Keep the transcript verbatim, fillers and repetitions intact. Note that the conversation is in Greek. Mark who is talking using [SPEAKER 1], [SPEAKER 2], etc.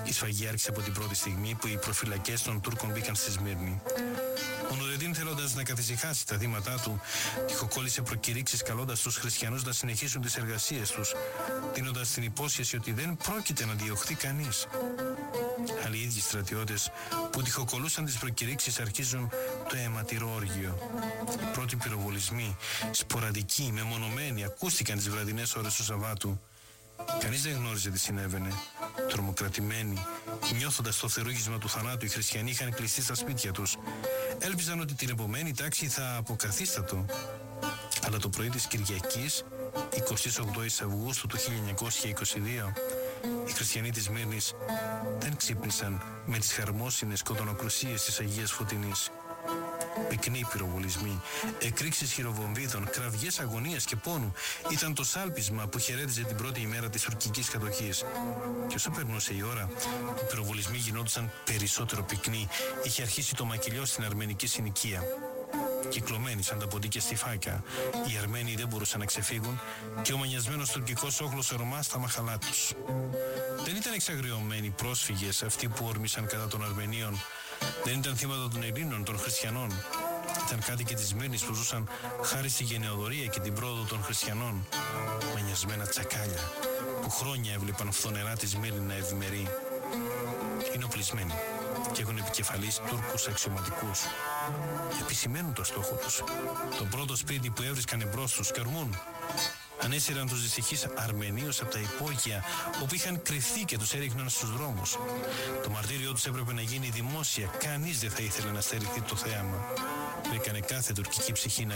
[SPEAKER 1] Η σφαγή άρχισε από την πρώτη στιγμή που οι προφυλακές των Τούρκων μπήκαν στη Σμύρνη. Ο Νουρεντίν, θέλοντας να καθησυχάσει τα θύματα του, τυχοκόλλησε προκηρύξεις καλώντας τους χριστιανούς να συνεχίσουν τις εργασίες τους, δίνοντας την υπόσχεση ότι δεν πρόκειται να διωχθεί κανείς. Αλλά οι ίδιοι στρατιώτες που τυχοκολούσαν τις προκηρύξεις αρχίζουν το αιματηρό όργιο. Οι πρώτοι πυροβολισμοί, σποραδικοί, μεμονωμένοι, ακούστηκαν τις βραδινές ώρες του Σαββάτου. Κανείς δεν γνώριζε τι συνέβαινε. Τρομοκρατημένοι, νιώθοντας το θερούγισμα του θανάτου, οι χριστιανοί είχαν κλειστεί στα σπίτια τους. Έλπιζαν ότι την επομένη τάξη θα αποκαθίστατο. Αλλά το πρωί της Κυριακής, εικοστή όγδοη Αυγούστου του χίλια εννιακόσια είκοσι δύο, οι χριστιανοί της Σμύρνης δεν ξύπνησαν με τις χαρμόσυνες κοδωνοκρουσίες της Αγίας Φωτεινής. Πυκνοί πυροβολισμοί, εκρήξεις χειροβομβίδων, κραυγές αγωνίας και πόνου ήταν το σάλπισμα που χαιρέτιζε την πρώτη ημέρα της τουρκικής κατοχής. Και όσο περνούσε η ώρα, οι πυροβολισμοί γινόντουσαν περισσότερο πυκνοί. Είχε αρχίσει το μακελιό στην αρμενική συνοικία. Κυκλωμένοι σαν τα ποντίκια στη φάκα, οι Αρμένοι δεν μπορούσαν να ξεφύγουν και ο μανιασμένος τουρκικός όχλος ορμά στα μαχαλά τους. Δεν ήταν εξαγριωμένοι πρόσφυγες αυτοί που όρμησαν κατά των Αρμενίων. Δεν ήταν θύματα των Ελλήνων, των χριστιανών. Ήταν κάτοικοι της Σμύρνης που ζούσαν χάρη στη γενεοδορία και την πρόοδο των χριστιανών. Μανιασμένα τσακάλια που χρόνια έβλεπαν φθονερά τη Σμύρνη να ευημερεί. Είναι οπλισμένοι και έχουν επικεφαλής Τούρκους αξιωματικούς. Επισημαίνουν το στόχο τους. Το πρώτο σπίτι που έβρισκαν εμπρός τους και ορμούν. Ανέσυραν τους δυστυχείς Αρμενίους από τα υπόγεια όπου είχαν κρυφθεί και τους έριχναν στους δρόμους. Το μαρτύριό τους έπρεπε να γίνει δημόσια. Κανείς δεν θα ήθελε να στερηθεί το θέαμα. Έκανε κάθε τουρκική ψυχή να